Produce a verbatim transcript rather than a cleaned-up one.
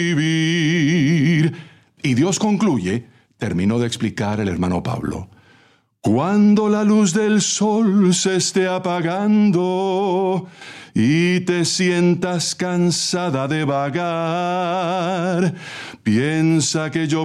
vivir. Y Dios concluye, terminó de explicar el hermano Pablo, cuando la luz del sol se esté apagando y te sientas cansada de vagar, piensa que yo